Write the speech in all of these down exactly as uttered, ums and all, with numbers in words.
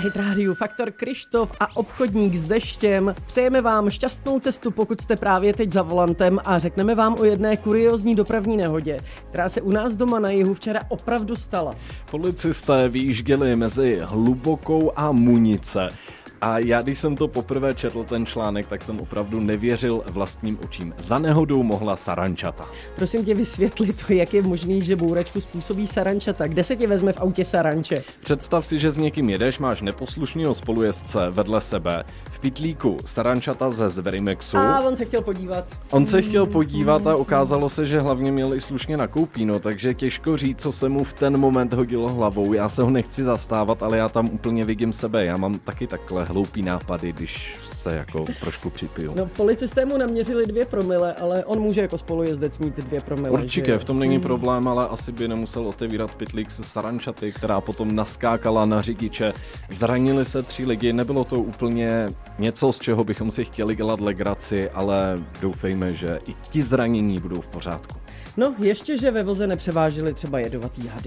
Hit Radio Faktor Krištof a obchodník s deštěm. Přejeme vám šťastnou cestu, pokud jste právě teď za volantem, a řekneme vám o jedné kuriózní dopravní nehodě, která se u nás doma na jihu včera opravdu stala. Policisté vyjížděli mezi Hlubokou a Munice. A já, když jsem to poprvé četl, ten článek, tak jsem opravdu nevěřil vlastním očím. Za nehodou mohla sarančata. Prosím tě, vysvětli to, jak je možný, že bouračku způsobí sarančata. Kde se ti vezme v autě saranče? Představ si, že s někým jedeš, máš neposlušného spolujezdce vedle sebe. V pytlíku sarančata ze Zverimexu. A on se chtěl podívat. On se chtěl podívat a ukázalo se, že hlavně měl i slušně nakoupíno, takže těžko říct, co se mu v ten moment hodilo hlavou. Já se ho nechci zastávat, ale já tam úplně vidím sebe. Já mám taky takhle hloupý nápady, když se jako trošku připiju. No, policisté mu naměřili dvě promile, ale on může jako spolujezdec mít dvě promile. Určitě, v tom není hmm. problém, ale asi by nemusel otevírat pytlík se sarančaty, která potom naskákala na řidiče. Zranili se tři lidi, nebylo to úplně něco, z čeho bychom si chtěli dělat legraci, ale doufejme, že i ti zranění budou v pořádku. No, ještě, že ve voze nepřevážili třeba jedovatý hady.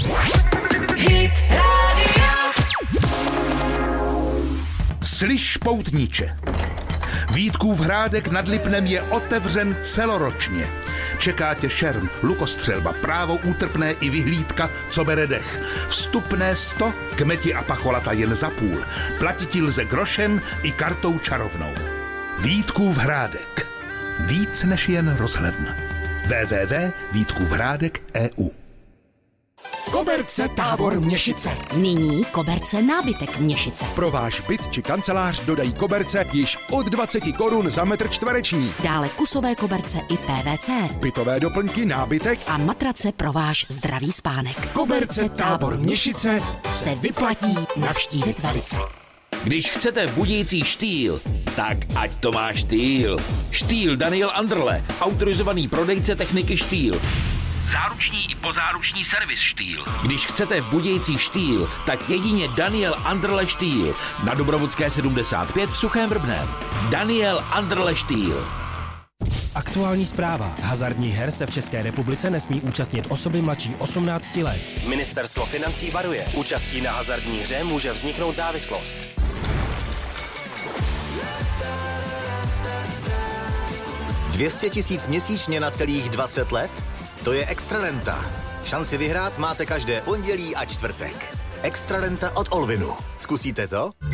Slyš, poutníče, Vítkův hrádek nad Lipnem je otevřen celoročně. Čeká tě šerm, lukostřelba, právo útrpné i vyhlídka, co bere dech. Vstupné sto, kmeti a pacholata jen za půl. Platit ti lze grošem i kartou čarovnou. Vítkův hrádek. Víc než jen rozhledna. w w w tečka vítkův hrádek tečka e u Koberce Tábor Měšice. Nyní koberce nábytek Měšice. Pro váš byt či kancelář dodají koberce již od dvacet korun za metr čtvereční. Dále kusové koberce i P V C. Bytové doplňky, nábytek a matrace pro váš zdravý spánek. Koberce Tábor Měšice se vyplatí navštívit velice. Když chcete budící štýl, tak ať to má štýl. Štýl Daniel Anderle, autorizovaný prodejce techniky štýl. Záruční i pozáruční servis štýl. Když chcete v budějcích štýl, tak jedině Daniel Anderle štýl. Na Dobrovodské sedmdesát pět v Suchém Vrbném. Daniel Anderle štýl. Aktuální zpráva. Hazardních her se v České republice nesmí účastnit osoby mladší osmnácti let. Ministerstvo financí varuje. Účastí na hazardní hře může vzniknout závislost. dvě stě tisíc měsíčně na celých dvacet let? To je Extrarenta. Šanci vyhrát máte každé pondělí a čtvrtek. Extrarenta od Olvinu. Zkusíte to?